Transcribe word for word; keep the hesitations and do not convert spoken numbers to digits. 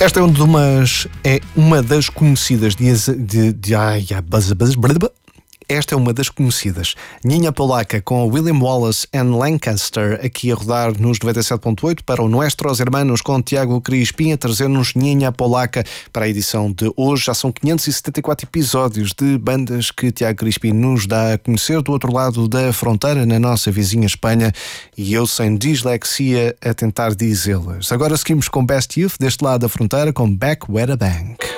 Esta é uma, umas, é uma das conhecidas de, de, de ai, ai, buzz, buzz, buzz, Esta é uma das conhecidas. Ninha Polaca com William Wallace and Lancaster aqui a rodar nos noventa e sete ponto oito para o Nuestros Hermanos com Tiago Crispim a trazer-nos Ninha Polaca para a edição de hoje. Já são quinhentos e setenta e quatro episódios de bandas que Tiago Crispim nos dá a conhecer do outro lado da fronteira, na nossa vizinha Espanha, e eu sem dislexia a tentar dizê-las. Agora seguimos com Best Youth deste lado da fronteira com Back With A Bang.